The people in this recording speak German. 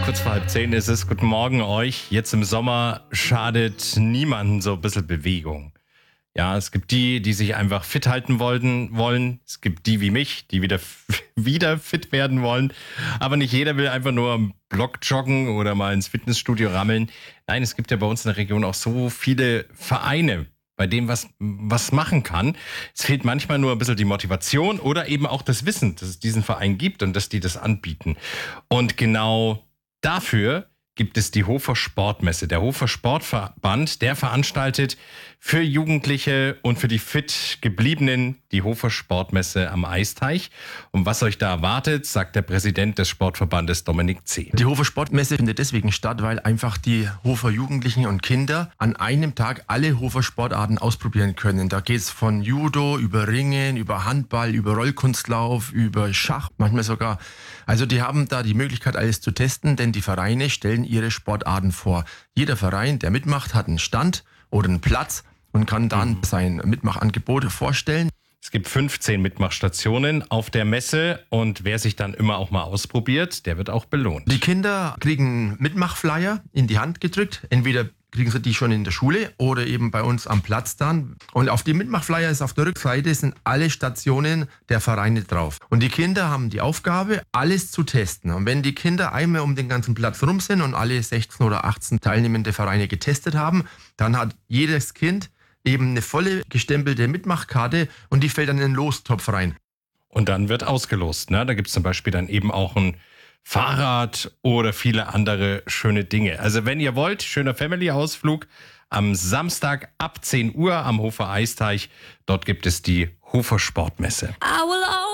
Kurz vor 9:30 ist es. Guten Morgen euch. Jetzt im Sommer schadet niemandem so ein bisschen Bewegung. Ja, es gibt die sich einfach fit halten wollen. Es gibt die wie mich, die wieder fit werden wollen. Aber nicht jeder will einfach nur am Block joggen oder mal ins Fitnessstudio rammeln. Nein, es gibt ja bei uns in der Region auch so viele Vereine, bei denen was machen kann. Es fehlt manchmal nur ein bisschen die Motivation oder eben auch das Wissen, dass es diesen Verein gibt und dass die das anbieten. Und genau dafür gibt es die Hofer Sportmesse. Der Hofer Sportverband, der veranstaltet für Jugendliche und für die fit gebliebenen die Hofer Sportmesse am Eisteich. Und was euch da erwartet, sagt der Präsident des Sportverbandes Dominik C. Die Hofer Sportmesse findet deswegen statt, weil einfach die Hofer Jugendlichen und Kinder an einem Tag alle Hofer Sportarten ausprobieren können. Da geht's von Judo über Ringen, über Handball, über Rollkunstlauf, über Schach, manchmal sogar. Also die haben da die Möglichkeit, alles zu testen, denn die Vereine stellen ihre Sportarten vor. Jeder Verein, der mitmacht, hat einen Stand oder einen Platz und kann dann sein Mitmachangebot vorstellen. Es gibt 15 Mitmachstationen auf der Messe und wer sich dann immer auch mal ausprobiert, der wird auch belohnt. Die Kinder kriegen Mitmachflyer in die Hand gedrückt. Entweder kriegen sie die schon in der Schule oder eben bei uns am Platz dann. Und auf dem Mitmachflyer ist auf der Rückseite sind alle Stationen der Vereine drauf. Und die Kinder haben die Aufgabe, alles zu testen. Und wenn die Kinder einmal um den ganzen Platz rum sind und alle 16 oder 18 teilnehmende Vereine getestet haben, dann hat jedes Kind eben eine volle gestempelte Mitmachkarte und die fällt dann in den Lostopf rein. Und dann wird ausgelost. Ne? Da gibt es zum Beispiel dann eben auch ein Fahrrad oder viele andere schöne Dinge. Also wenn ihr wollt, schöner Family-Ausflug am Samstag ab 10 Uhr am Hofer Eisteich. Dort gibt es die Hofer Sportmesse.